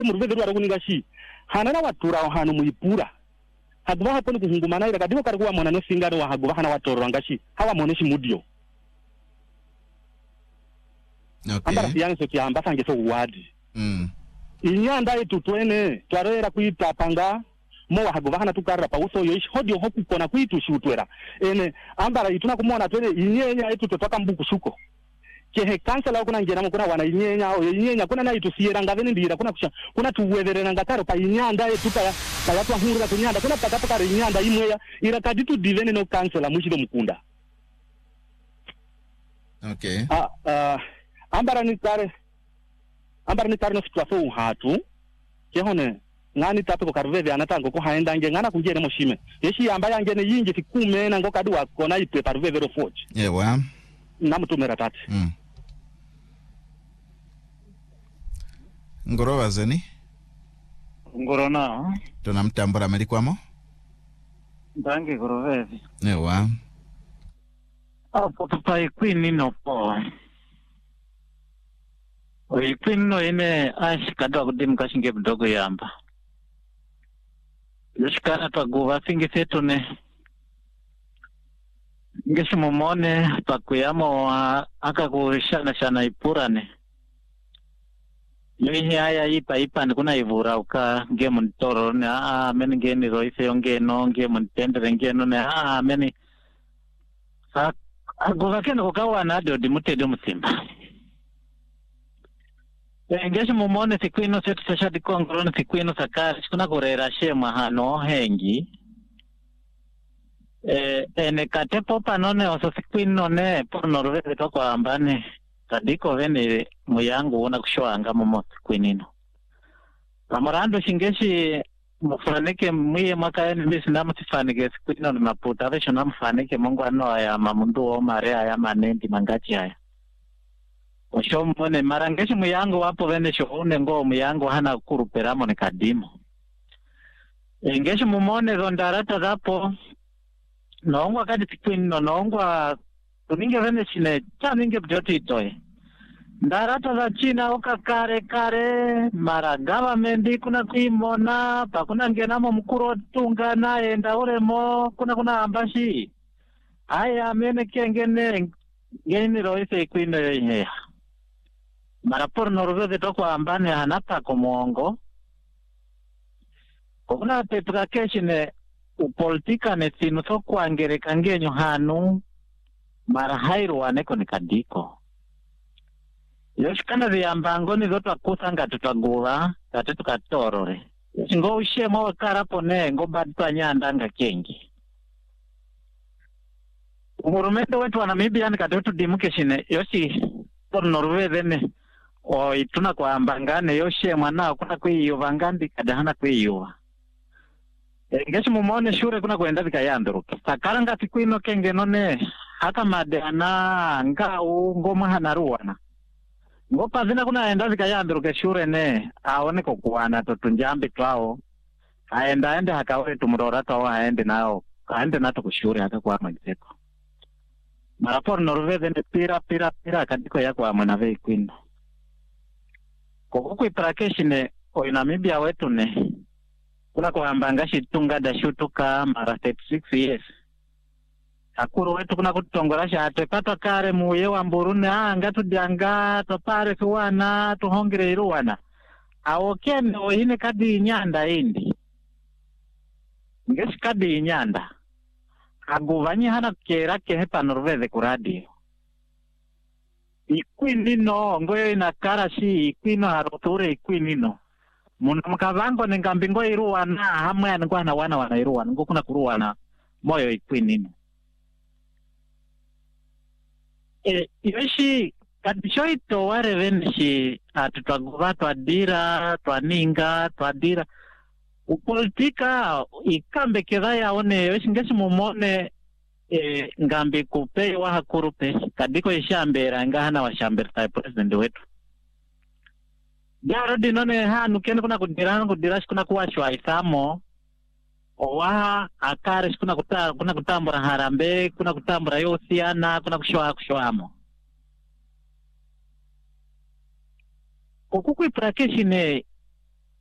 muruveze rwara kuningashi hana na watura hanu muipura haguva hapo kuhungumana ira kadiko karikuwa mona no singaro wa haguva hana watoro ngashi hawa moneshi mudio ambara siyange so kiamba sange so wadi inyanda yetu twene twarera kuita panga mo haguva hana tukarra pa uso yo hodio hoku kona kuitu shutwera ene ambara ituna kumona twene inyenya yetu totoka mbuku shuko kehe kansela kuna ngena kuna wana inyenya kuna na itu siera ngavene ndira kuna tuweverera ngataro pa inyanda yetu pa yatwa hurira kunyanda kuna pakapaka inyanda imwe ira kaditu divene no kansela mushiro mukunda. Okay. Ambara ni kare no situaso hatu kehone ngani tape ko karveve anatango ko haenda nge ngana kujere moshime yeshi amba yange ne yinje tikume na ngo kadwa kona ipe parveve ro forge yewa namutumera tati ngoro wazeni ngorona tunamtambura melikwamo ndange goroveve yewa apo tupai kwini no po oi kwini no ine ashikadwa kudimka shinge mdogo yamba yashikana twaguva fingi fetune ngesi mumone pakuyamo akakushana ipurane yohi haya ipa ndikuna ivura uka ngemu ntoro ne meni ngeni roise yongeno ngemu ntendere ngeno ne meni aguva kene kukawana ado dimutede musimba ngesi mumone sikwino setu sashadi kongorone sikwino sakari shikuna kurera shema hano hengi ene katepo panone oso sikwino ne porno ruveze toko ambane kadiko vene muyangu una kushoanga momo sikwinino amorando shingeshi mufanike mwiye makaeni mbisi ndamu sifanike sikwino maputa vesho na mufanike mungu ano ya mamundu o marea ya manendi mangachi haya osho mwone marangeshi muyangu wapo vene shohune ngo muyangu hana kuruperamo ni kadimo ngeshi mumone rondarata zapo noongwa kadi sikwinino noongwa tuninge vene chine chaninge bjoti itoe ndarata za china oka kare mara government kuna kuimona pakuna ngenamo mkuro tunga naye ndauremo kuna ambashi haya mene kengene ngeni roise ikwino yenye mara porno ruveze toko ambane hanapa komongo kuna pepuka keshine upolitika ne sinu so kuangereka ngenyo hanu mara hairu waneko ni kadiko yoshikana ziyambango ni zoto akusanga tutagula kate tukatorore ngo ushemo wakarapo ne ngo badpa nyandanga kengi umurumendo wetu wa Namibia ni kate tudimuke shine yoshi porno ruveze ne o ituna kwa ambangane yoshemo nao kuna kuiyuva ngandi kadahana kuiyuva ngeshi mumone shure kuna kuenda zikayanduruke sakaranga sikwino kenge none haka madeana ngau ngoma hanaruwana ngopa zina kuna enda zikayanduruke shure ne aone kokuwana totunjambi twao aenda hakawe tumurora twao aende nato kushure haka kwa magizeko maraporo noruveze ne pira kadiko yako amwana vei kwino kukuku iprakeshine oinamibia wetu ne kuna kuhambanga shitunga dashutuka mara 36 years akuru wetu kuna kutongorasha atepatwa kare muye wa mburune ngatu dianga topare kuwana tuhongire iruwana awokene ohine kadi inyanda indi ngesi kadi inyanda aguvanye hana kera kehe panorveze kuradio ikwinino ngoyo inakarashi ikwino haroture ikwinino muna mkavango ningambingo iruwana hamwe yaningwana wana iruwana ngo kuna kuruwana moyo ikwinino yoshi kadisho ito ware venshi tutwaguva twaninga twadira upolitika ikambe kira yaone yoshi ngesi mumone ngambi kupe wahakurupe kadiko ishambera ngahana washambera president wetu Jaro dinone hanu kene kuna kudira kuna kuwashwa isamo owa akare kuna kutambura harambe kuna kutambura yosiana kuna kushwamo okuku iprakeshine